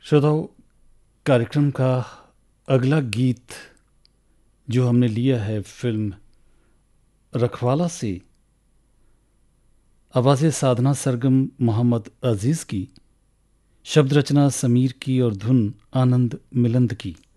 श्रोताओं, कार्यक्रम का अगला गीत जो हमने लिया है फिल्म रखवाला से, आवाज़ साधना सरगम मोहम्मद अजीज़ की, शब्द रचना समीर की और धुन आनंद मिलंद की।